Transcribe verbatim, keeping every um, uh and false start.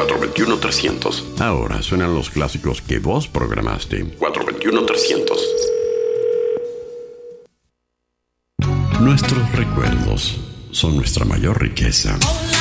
cuatro dos uno, trescientos. Ahora suenan los clásicos que vos programaste. cuatro dos uno, trescientos. Nuestros recuerdos son nuestra mayor riqueza.